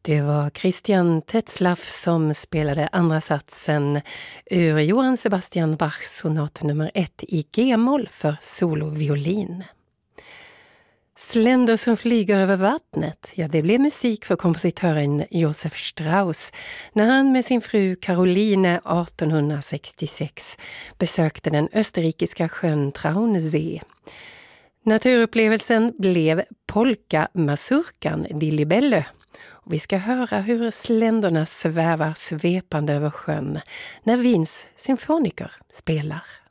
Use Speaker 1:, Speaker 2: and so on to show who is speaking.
Speaker 1: Det var Christian Tetzlaff som spelade andra satsen ur Johann Sebastian Bachs sonat nummer 1 i G-moll för soloviolin. Sländor som flyger över vattnet, ja, det blev musik för kompositören Josef Strauss när han med sin fru Caroline 1866 besökte den österrikiska sjön Traunsee. Naturupplevelsen blev polka-mazurkan Die Libelle. Och vi ska höra hur sländorna svävar svepande över sjön när Wiens symfoniker spelar.